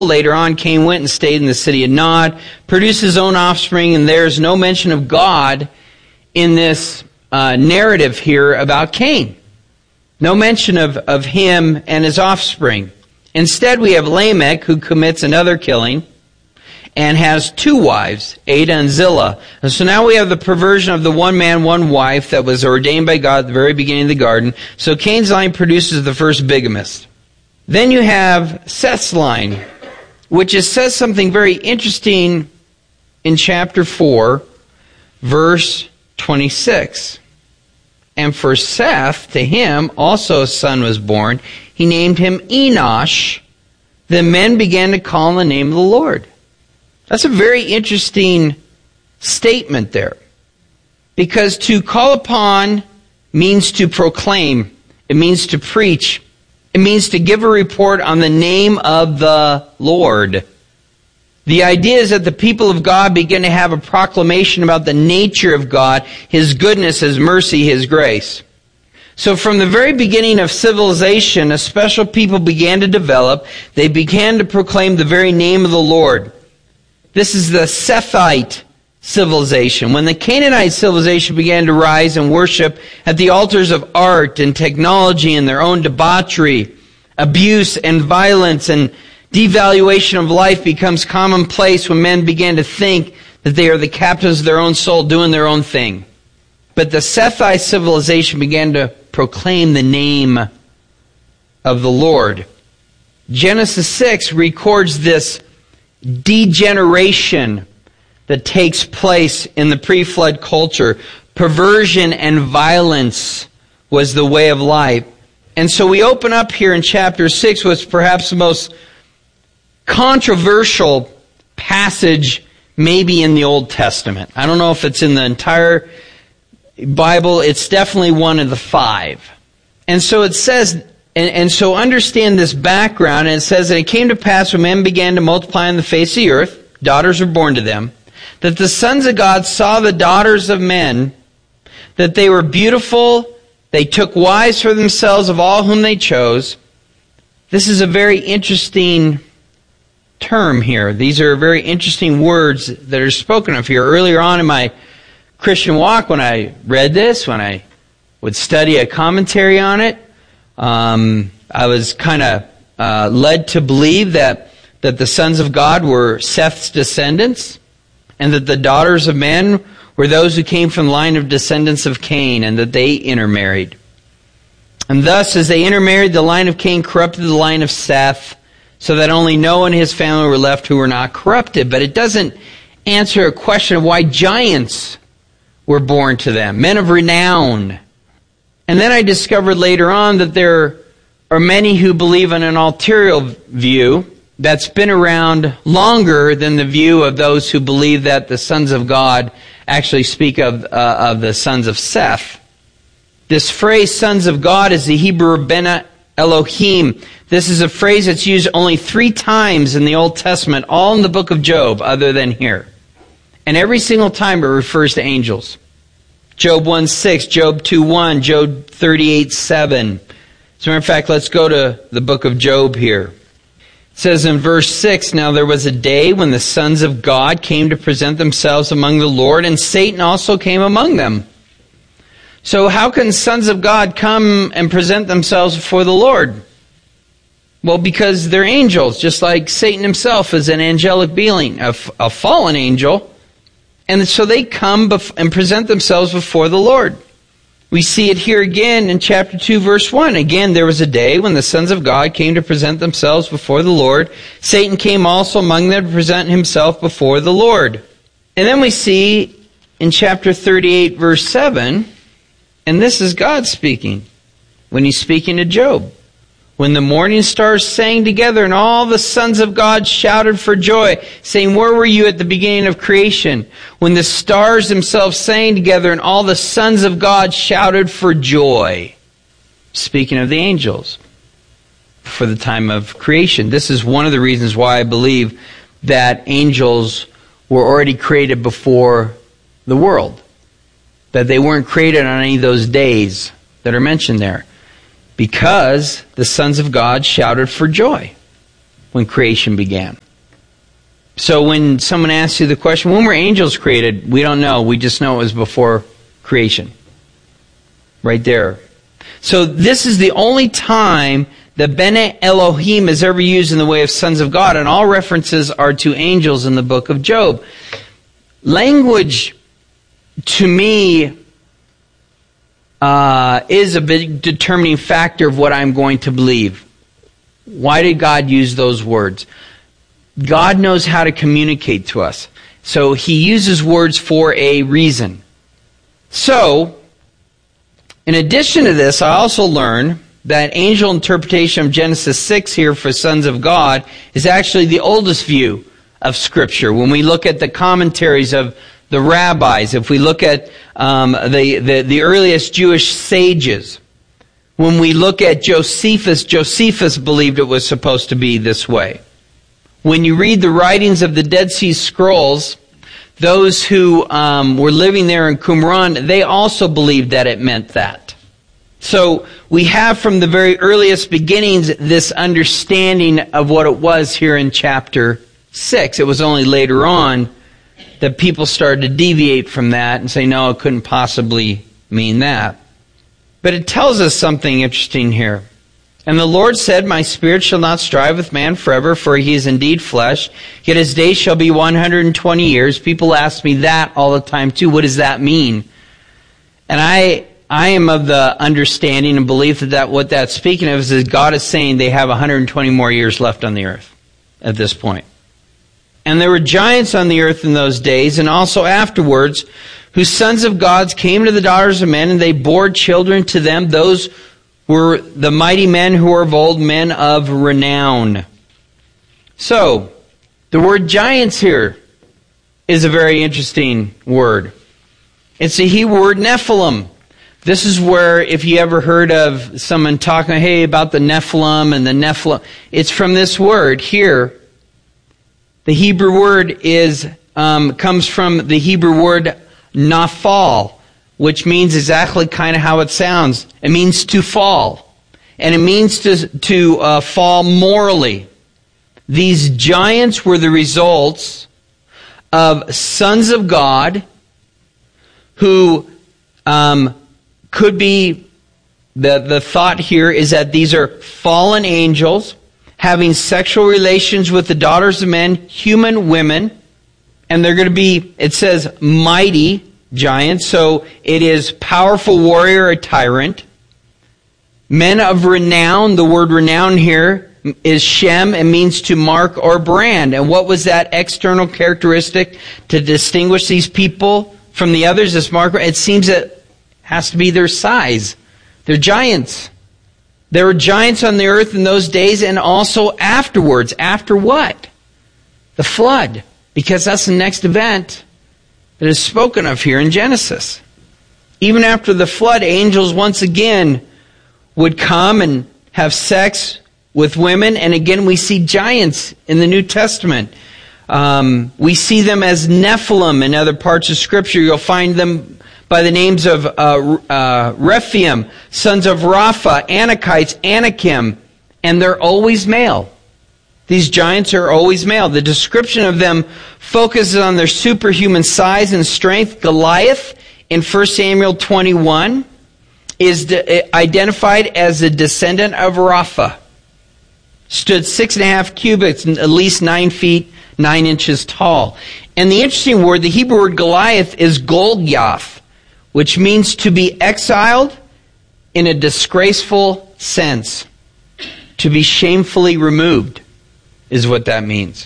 Later on, Cain went and stayed in the city of Nod, produced his own offspring, and there's no mention of God in this narrative here about Cain. No mention of him and his offspring. Instead, we have Lamech, who commits another killing and has two wives, Ada and Zillah. And so now we have the perversion of the one man, one wife that was ordained by God at the very beginning of the garden. So Cain's line produces the first bigamist. Then you have Seth's line, which says something very interesting in chapter 4, verse 26. And for Seth, to him also a son was born. He named him Enosh. Then men began to call on the name of the Lord. That's a very interesting statement there. Because to call upon means to proclaim. It means to preach. It means to give a report on the name of the Lord. The idea is that the people of God begin to have a proclamation about the nature of God, His goodness, His mercy, His grace. So from the very beginning of civilization, a special people began to develop. They began to proclaim the very name of the Lord. This is the Sethite civilization. When the Canaanite civilization began to rise and worship at the altars of art and technology and their own debauchery, abuse and violence and devaluation of life becomes commonplace when men began to think that they are the captains of their own soul doing their own thing. But the Sethite civilization began to proclaim the name of the Lord. Genesis 6 records this degeneration that takes place in the pre-flood culture. Perversion and violence was the way of life. And so we open up here in chapter 6 with perhaps the most controversial passage maybe in the Old Testament. I don't know if it's in the entire Bible. It's definitely one of the 5. And so it says, and so understand this background, and it says that it came to pass when men began to multiply on the face of the earth, daughters were born to them, that the sons of God saw the daughters of men, that they were beautiful, they took wives for themselves of all whom they chose. This is a very interesting term here. These are very interesting words that are spoken of here. Earlier on in my Christian walk, when I read this, when I would study a commentary on it, I was kind of led to believe that the sons of God were Seth's descendants, and that the daughters of men were those who came from the line of descendants of Cain, and that they intermarried. And thus, as they intermarried, the line of Cain corrupted the line of Seth, so that only Noah and his family were left who were not corrupted. But it doesn't answer a question of why giants were born to them, men of renown. And then I discovered later on that there are many who believe in an ulterior view that's been around longer than the view of those who believe that the sons of God actually speak of the sons of Seth. This phrase, sons of God, is the Hebrew Bena Elohim. This is a phrase that's used only 3 times in the Old Testament, all in the book of Job, other than here. And every single time it refers to angels. Job 1:6, Job 2:1, Job 38:7. As a matter of fact, let's go to the book of Job here. It says in verse 6, now there was a day when the sons of God came to present themselves among the Lord, and Satan also came among them. So how can sons of God come and present themselves before the Lord? Well, because they're angels, just like Satan himself is an angelic being, a fallen angel. And so they come and present themselves before the Lord. We see it here again in chapter 2, verse 1. Again, there was a day when the sons of God came to present themselves before the Lord. Satan came also among them to present himself before the Lord. And then we see in chapter 38, verse 7, and this is God speaking, when He's speaking to Job. When the morning stars sang together and all the sons of God shouted for joy, saying, where were you at the beginning of creation? When the stars themselves sang together and all the sons of God shouted for joy. Speaking of the angels, for the time of creation. This is one of the reasons why I believe that angels were already created before the world. That they weren't created on any of those days that are mentioned there. Because the sons of God shouted for joy. when creation began. So when someone asks you the question, when were angels created? We don't know. We just know it was before creation. Right there. So this is the only time that Bene Elohim is ever used in the way of sons of God, and all references are to angels in the book of Job. Language, to me, is a big determining factor of what I'm going to believe. Why did God use those words? God knows how to communicate to us. So He uses words for a reason. So, in addition to this, I also learned that angel interpretation of Genesis 6 here for sons of God is actually the oldest view of Scripture. When we look at the commentaries of the rabbis, if we look at the earliest Jewish sages, when we look at Josephus believed it was supposed to be this way. When you read the writings of the Dead Sea Scrolls, those who were living there in Qumran, they also believed that it meant that. So we have from the very earliest beginnings this understanding of what it was here in chapter 6. It was only later on that people started to deviate from that and say, no, it couldn't possibly mean that. But it tells us something interesting here. And the Lord said, my spirit shall not strive with man forever, for he is indeed flesh. Yet his days shall be 120 years. People ask me that all the time too. What does that mean? And I am of the understanding and belief that what that's speaking of is God is saying they have 120 more years left on the earth at this point. And there were giants on the earth in those days, and also afterwards, whose sons of gods came to the daughters of men, and they bore children to them. Those were the mighty men who were of old, men of renown. So, the word giants here is a very interesting word. It's the Hebrew word Nephilim. This is where, if you ever heard of someone talking, hey, about the Nephilim and the Nephilim, it's from this word here. The Hebrew word comes from the Hebrew word naphal, which means exactly kind of how it sounds. It means to fall. And it means to fall morally. These giants were the results of sons of God who could be, the thought here is that these are fallen angels having sexual relations with the daughters of men, human women, and they're going to be, it says, mighty giants, so it is powerful warrior or tyrant. Men of renown, the word renown here is Shem, it means to mark or brand. And what was that external characteristic to distinguish these people from the others, this marker? It seems it has to be their size. They're giants. There were giants on the earth in those days and also afterwards. After what? The flood. Because that's the next event that is spoken of here in Genesis. Even after the flood, angels once again would come and have sex with women. And again, we see giants in the New Testament. We see them as Nephilim in other parts of Scripture. You'll find them by the names of Rephaim, sons of Rapha, Anakites, Anakim, and they're always male. These giants are always male. The description of them focuses on their superhuman size and strength. Goliath, in 1 Samuel 21, is identified as a descendant of Rapha. Stood 6.5 cubits, at least 9 feet, 9 inches tall. And the interesting word, the Hebrew word Goliath, is Golgoth, which means to be exiled in a disgraceful sense. To be shamefully removed is what that means.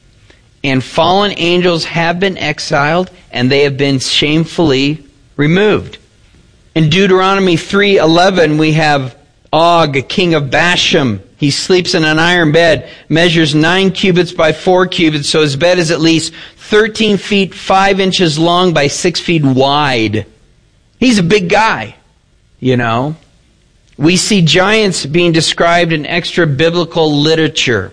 And fallen angels have been exiled and they have been shamefully removed. In Deuteronomy 3:11 we have Og, king of Bashan. He sleeps in an iron bed, measures 9 cubits by 4 cubits, so his bed is at least 13 feet 5 inches long by 6 feet wide. He's a big guy, you know. We see giants being described in extra biblical literature.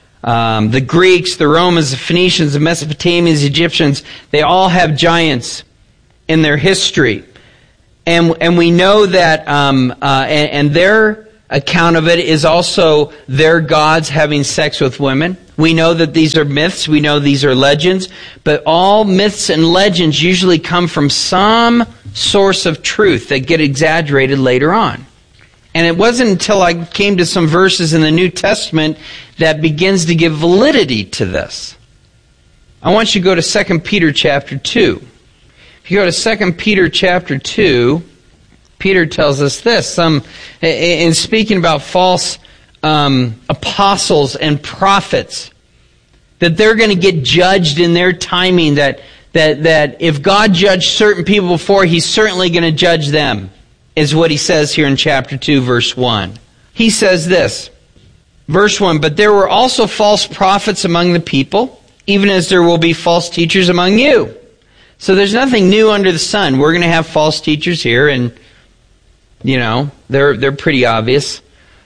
The Greeks, the Romans, the Phoenicians, the Mesopotamians, the Egyptians, they all have giants in their history. And we know that, and their account of it is also their gods having sex with women. We know that these are myths. We know these are legends. But all myths and legends usually come from some source of truth that get exaggerated later on. And it wasn't until I came to some verses in the New Testament that begins to give validity to this. I want you to go to 2 Peter chapter 2. If you go to 2 Peter chapter 2, Peter tells us this. In speaking about false apostles and prophets, that they're going to get judged in their timing, that if God judged certain people before, He's certainly going to judge them, is what he says here in chapter 2, verse 1. He says this, verse 1, "But there were also false prophets among the people, even as there will be false teachers among you." So there's nothing new under the sun. We're going to have false teachers here, and they're pretty obvious.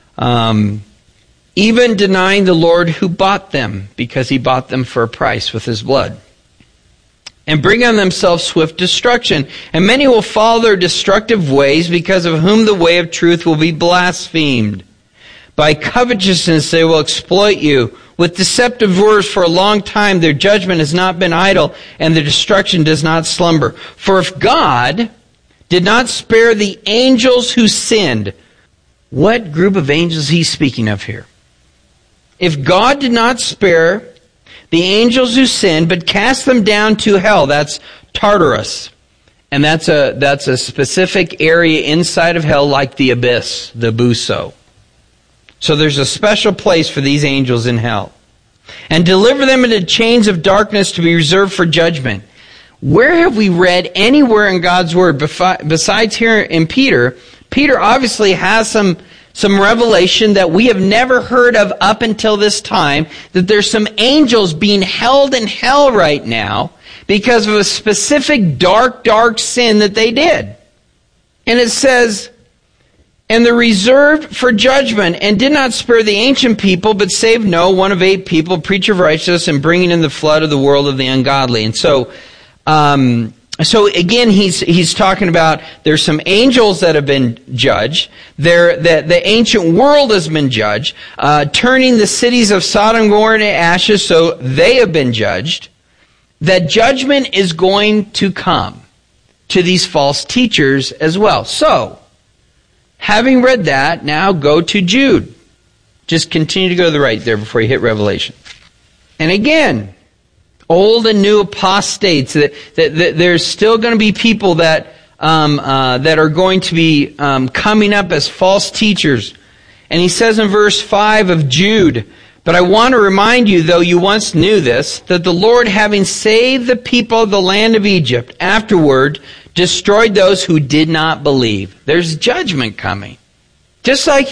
Even denying the Lord who bought them, because He bought them for a price with His blood. And bring on themselves swift destruction. And many will follow their destructive ways, because of whom the way of truth will be blasphemed. By covetousness they will exploit you. With deceptive words for a long time their judgment has not been idle, and their destruction does not slumber. For if God did not spare the angels who sinned, what group of angels is he speaking of here? If God did not spare the angels who sinned, but cast them down to hell, that's Tartarus. And that's a specific area inside of hell, like the abyss, the Buso. So there's a special place for these angels in hell. And deliver them into chains of darkness to be reserved for judgment. Where have we read anywhere in God's Word, besides here in Peter? Peter obviously has some revelation that we have never heard of up until this time, that there's some angels being held in hell right now because of a specific dark sin that they did. And it says, "And they're reserved for judgment, and did not spare the ancient people, but saved Noah, one of 8 people, preacher of righteousness, and bringing in the flood of the world of the ungodly." And so again, he's talking about there's some angels that have been judged. The ancient world has been judged, turning the cities of Sodom and Gomorrah into ashes, so they have been judged. That judgment is going to come to these false teachers as well. So, having read that, now go to Jude. Just continue to go to the right there before you hit Revelation. And again, old and new apostates, that there's still going to be people that are going to be coming up as false teachers. And he says in verse 5 of Jude, "But I want to remind you, though you once knew this, that the Lord, having saved the people of the land of Egypt, afterward destroyed those who did not believe." There's judgment coming. Just like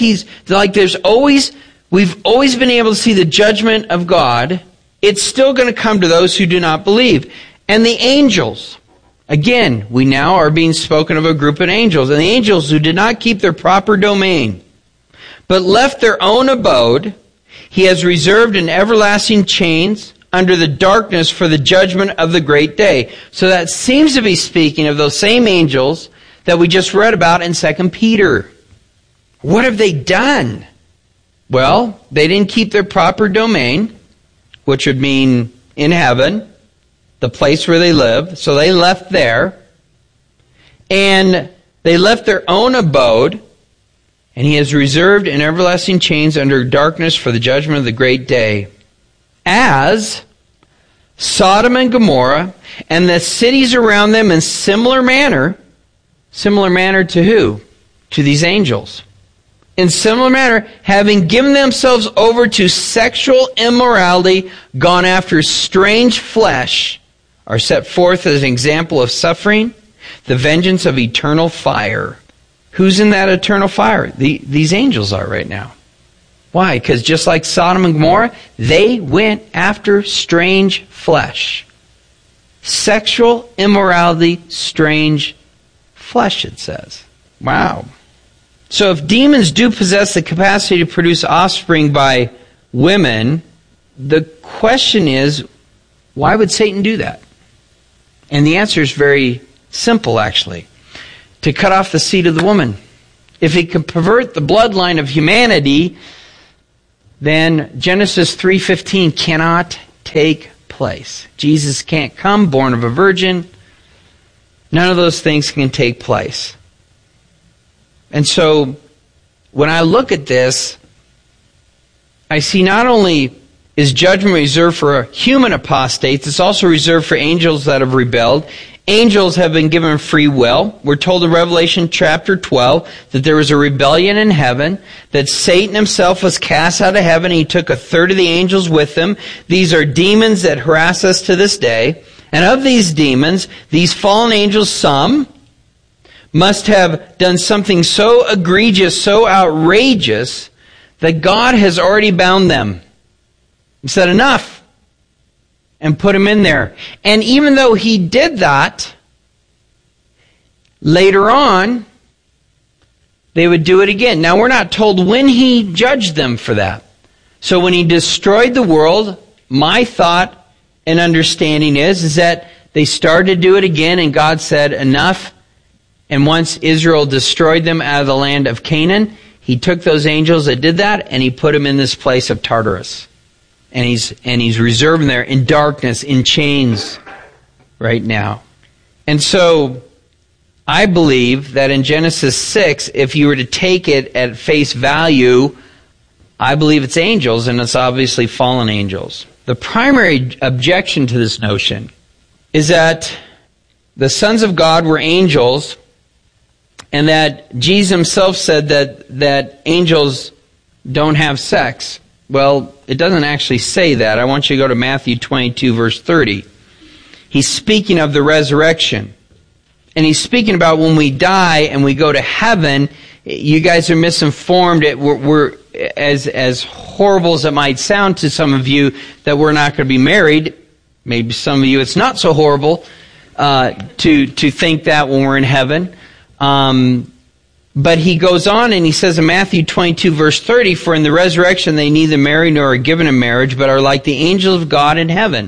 we've always been able to see the judgment of God, it's still going to come to those who do not believe. And the angels. Again, we now are being spoken of a group of angels. And the angels who did not keep their proper domain, but left their own abode, He has reserved in everlasting chains under the darkness for the judgment of the great day. So that seems to be speaking of those same angels that we just read about in 2 Peter. What have they done? Well, they didn't keep their proper domain, which would mean in heaven, the place where they live. So they left there. And they left their own abode. And He has reserved in everlasting chains under darkness for the judgment of the great day. As Sodom and Gomorrah and the cities around them in similar manner to who? To these angels. In similar manner, having given themselves over to sexual immorality, gone after strange flesh, are set forth as an example of suffering, the vengeance of eternal fire. Who's in that eternal fire? These angels are right now. Why? Because just like Sodom and Gomorrah, they went after strange flesh. Sexual immorality, strange flesh, it says. Wow. So if demons do possess the capacity to produce offspring by women, the question is, why would Satan do that? And the answer is very simple, actually. To cut off the seed of the woman. If he could pervert the bloodline of humanity, then Genesis 3:15 cannot take place. Jesus can't come, born of a virgin. None of those things can take place. And so, when I look at this, I see not only is judgment reserved for human apostates, it's also reserved for angels that have rebelled. Angels have been given free will. We're told in Revelation chapter 12 that there was a rebellion in heaven, that Satan himself was cast out of heaven. He took a third of the angels with him. These are demons that harass us to this day. And of these demons, these fallen angels, some must have done something so egregious, so outrageous, that God has already bound them. He said, enough, and put them in there. And even though he did that, later on, they would do it again. Now, we're not told when he judged them for that. So when he destroyed the world, my thought and understanding is that they started to do it again, and God said, enough. And once Israel destroyed them out of the land of Canaan, he took those angels that did that, and he put them in this place of Tartarus. And he's reserved them there in darkness, in chains right now. And so, I believe that in Genesis 6, if you were to take it at face value, I believe it's angels, and it's obviously fallen angels. The primary objection to this notion is that the sons of God were angels, and that Jesus himself said that angels don't have sex. Well, it doesn't actually say that. I want you to go to Matthew 22, verse 30. He's speaking of the resurrection. And he's speaking about when we die and we go to heaven. You guys are misinformed. We're as horrible as it might sound to some of you that we're not going to be married. Maybe some of you it's not so horrible to think that when we're in heaven. But he goes on and he says in Matthew 22 verse 30, for in the resurrection they neither marry nor are given in marriage, but are like the angels of God in heaven.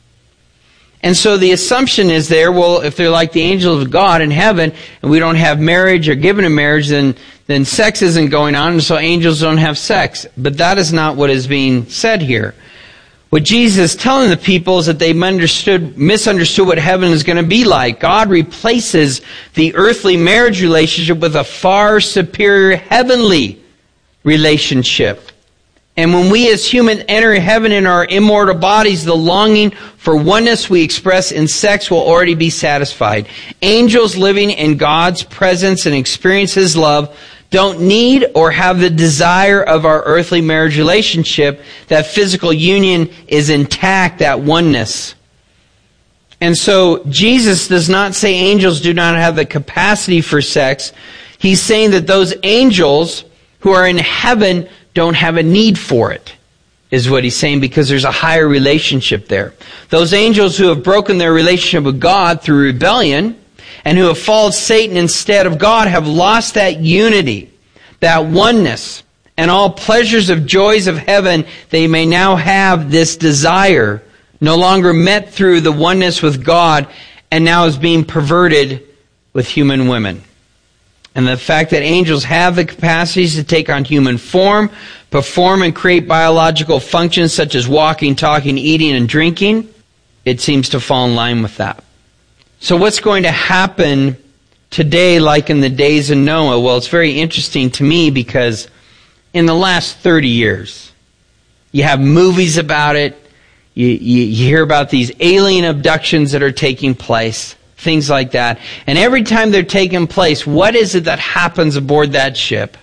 And so the assumption is there, well, if they're like the angels of God in heaven, and we don't have marriage or given in marriage, then sex isn't going on, and so angels don't have sex. But that is not what is being said here. What Jesus is telling the people is that they misunderstood what heaven is going to be like. God replaces the earthly marriage relationship with a far superior heavenly relationship. And when we as humans enter heaven in our immortal bodies, the longing for oneness we express in sex will already be satisfied. Angels living in God's presence and experience His love don't need or have the desire of our earthly marriage relationship. That physical union is intact, that oneness. And so Jesus does not say angels do not have the capacity for sex. He's saying that those angels who are in heaven don't have a need for it, is what he's saying, because there's a higher relationship there. Those angels who have broken their relationship with God through rebellion and who have followed Satan instead of God have lost that unity, that oneness, and all pleasures of joys of heaven. They may now have this desire, no longer met through the oneness with God, and now is being perverted with human women. And the fact that angels have the capacities to take on human form, perform and create biological functions such as walking, talking, eating, and drinking, it seems to fall in line with that. So what's going to happen today like in the days of Noah? Well, it's very interesting to me because in the last 30 years, you have movies about it, you hear about these alien abductions that are taking place, things like that. And every time they're taking place, what is it that happens aboard that ship?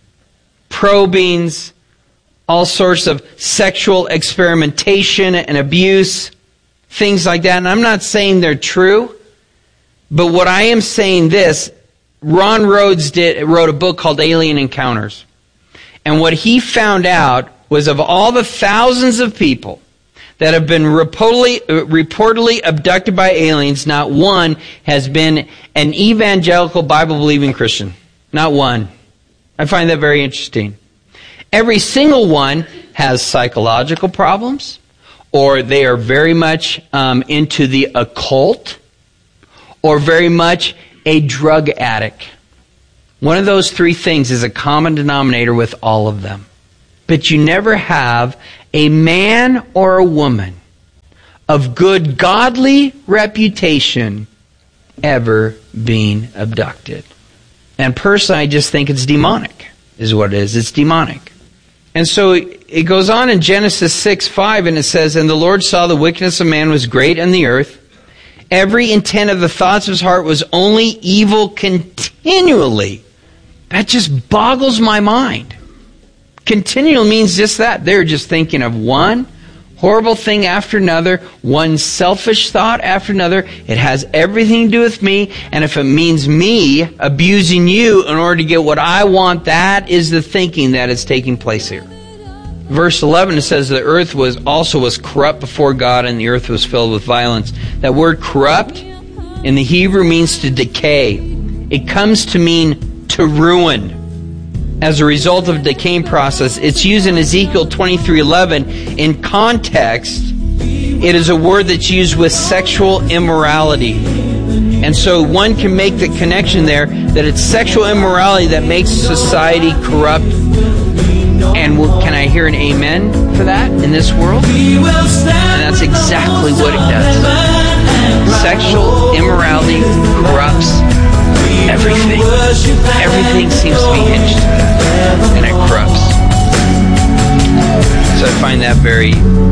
Probings, all sorts of sexual experimentation and abuse, things like that. And I'm not saying they're true, but what I am saying this, Ron Rhodes wrote a book called Alien Encounters. And what he found out was of all the thousands of people that have been reportedly abducted by aliens, not one has been an evangelical Bible-believing Christian. Not one. I find that very interesting. Every single one has psychological problems, or they are very much into the occult, or very much a drug addict. One of those three things is a common denominator with all of them. But you never have a man or a woman of good godly reputation ever being abducted. And personally, I just think it's demonic, is what it is. It's demonic. And so it goes on in Genesis 6:5, and it says, "And the Lord saw the wickedness of man was great in the earth. Every intent of the thoughts of his heart was only evil continually." That just boggles my mind. Continual means just that. They're just thinking of one horrible thing after another, one selfish thought after another. It has everything to do with me, and if it means me abusing you in order to get what I want, that is the thinking that is taking place here. Verse 11, it says, "The earth was corrupt before God, and the earth was filled with violence." That word corrupt in the Hebrew means to decay. It comes to mean to ruin. As a result of the decaying process, it's used in Ezekiel 23:11. In context, it is a word that's used with sexual immorality. And so one can make the connection there that it's sexual immorality that makes society corrupt. And can I hear an amen for that in this world? And that's exactly what it does. Sexual immorality corrupts everything. Everything seems to be hinged to that, and it corrupts. So I find that very